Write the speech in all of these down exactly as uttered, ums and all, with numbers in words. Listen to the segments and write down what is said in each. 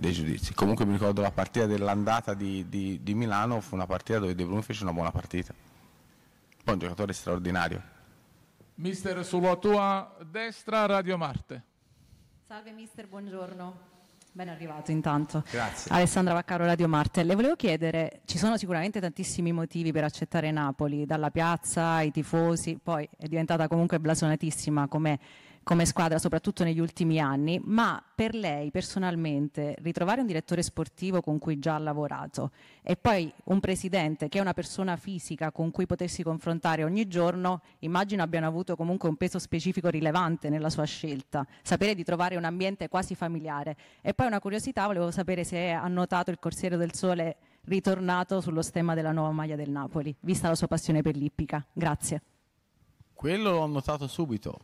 dei giudizi. Comunque mi ricordo la partita dell'andata di, di, di Milano, fu una partita dove De Bruyne fece una buona partita. Poi un giocatore straordinario. Mister, sulla tua destra Radio Marte. Salve mister, buongiorno. Ben arrivato intanto. Grazie. Alessandra Vaccaro, Radio Marte. Le volevo chiedere, ci sono sicuramente tantissimi motivi per accettare Napoli, dalla piazza ai tifosi, poi è diventata comunque blasonatissima come, come squadra, soprattutto negli ultimi anni, ma per lei personalmente ritrovare un direttore sportivo con cui già ha lavorato e poi un presidente che è una persona fisica con cui potersi confrontare ogni giorno, immagino abbiano avuto comunque un peso specifico rilevante nella sua scelta, sapere di trovare un ambiente quasi familiare. E poi una curiosità, volevo sapere se ha notato il Corriere del Sole ritornato sullo stemma della nuova maglia del Napoli, vista la sua passione per l'ippica. Grazie. Quello l'ho notato subito.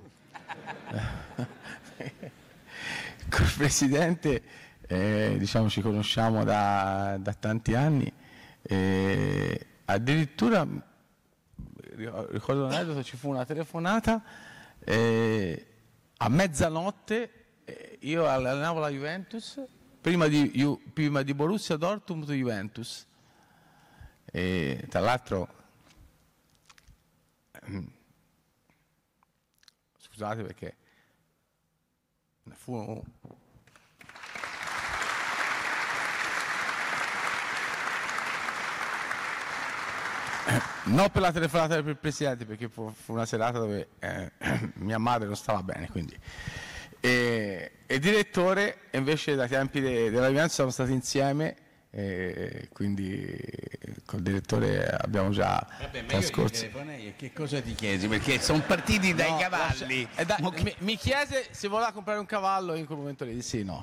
Col presidente eh, diciamo ci conosciamo da, da tanti anni, eh, addirittura ricordo un aneddoto, ci fu una telefonata eh, a mezzanotte, eh, io allenavo la Juventus prima di, io, prima di Borussia Dortmund Juventus, e tra l'altro scusate perché fu un... non per la telefonata per il presidente, perché fu, fu una serata dove eh, mia madre non stava bene, quindi e, e direttore invece dai tempi de, della Juventus siamo stati insieme, e quindi col direttore abbiamo già Vabbè, ma trascorso. io gli telefonai e che cosa ti chiesi? Perché sono partiti dai No, cavalli. lascia, eh, da, Mo che- mi, mi chiese se voleva comprare un cavallo e in quel momento le dissi no.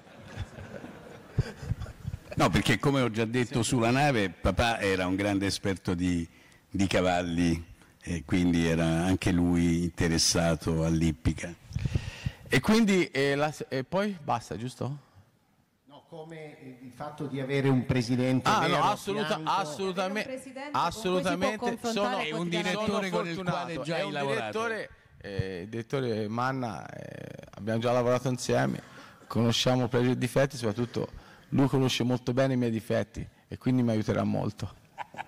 No, perché come ho già detto sulla nave, papà era un grande esperto di, di cavalli e quindi era anche lui interessato all'ippica. E quindi eh, la, e poi basta, giusto? No, come il fatto di avere un presidente Ah vero no, a assoluta, fianco. assolutamente, Avere un presidente con cui si può assolutamente confrontare sono, È un direttore sono con il fortunato. quale già È hai un lavorato. direttore, eh, il direttore Manna, eh, abbiamo già lavorato insieme, conosciamo pregi e difetti, soprattutto lui conosce molto bene i miei difetti e quindi mi aiuterà molto.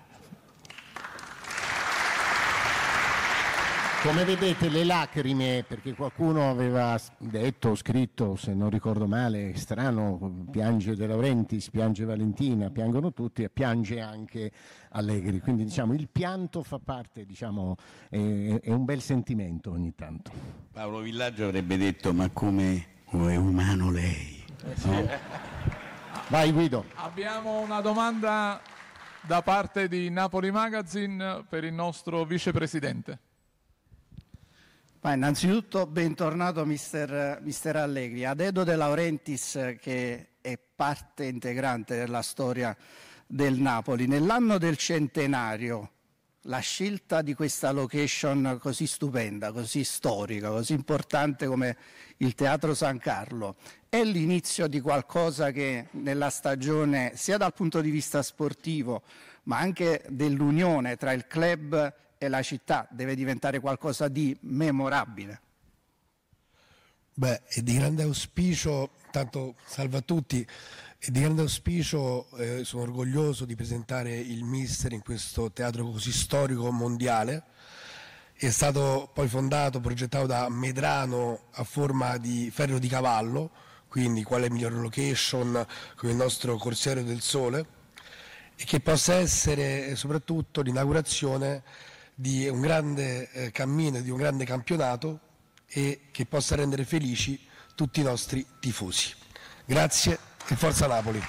Come vedete le lacrime, perché qualcuno aveva detto o scritto, se non ricordo male, strano, piange De Laurentiis, piange Valentina, piangono tutti e piange anche Allegri, quindi diciamo il pianto fa parte, diciamo, è, è un bel sentimento ogni tanto. Paolo Villaggio avrebbe detto: ma come è umano lei? No? Vai Guido. Abbiamo una domanda da parte di Napoli Magazine per il nostro vicepresidente. Ma innanzitutto bentornato mister, mister Allegri. A dedo De Laurentiis, che è parte integrante della storia del Napoli, nell'anno del centenario la scelta di questa location così stupenda, così storica, così importante come il Teatro San Carlo è l'inizio di qualcosa che nella stagione, sia dal punto di vista sportivo ma anche dell'unione tra il club e la città, deve diventare qualcosa di memorabile. Beh, è di grande auspicio, tanto salve a tutti, è di grande auspicio, eh, sono orgoglioso di presentare il Mister in questo teatro così storico mondiale. È stato poi fondato, progettato da Medrano a forma di ferro di cavallo, quindi quale miglior location come il nostro Corsiere del Sole, e che possa essere soprattutto l'inaugurazione di un grande eh, cammino, di un grande campionato e che possa rendere felici tutti i nostri tifosi. Grazie e forza Napoli.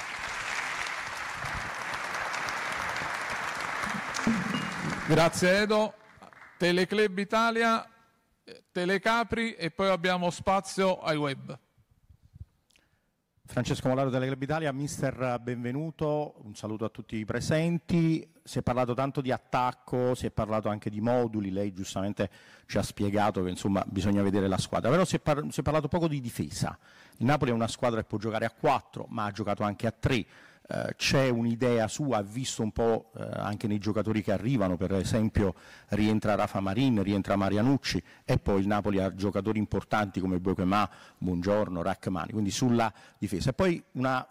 Grazie Edo. Teleclub Italia, Telecapri e poi abbiamo spazio ai web. Francesco Molaro, Teleclub Italia. Mister, benvenuto, un saluto a tutti i presenti. Si è parlato tanto di attacco, si è parlato anche di moduli, lei giustamente ci ha spiegato che insomma bisogna vedere la squadra, però si è, par- si è parlato poco di difesa. Il Napoli è una squadra che può giocare a quattro, ma ha giocato anche a tre. Uh, c'è un'idea sua, ha visto un po' uh, anche nei giocatori che arrivano, per esempio rientra Rafa Marin, rientra Marianucci e poi il Napoli ha giocatori importanti come Boquemà, Buongiorno, Rachmani, quindi sulla difesa. E poi una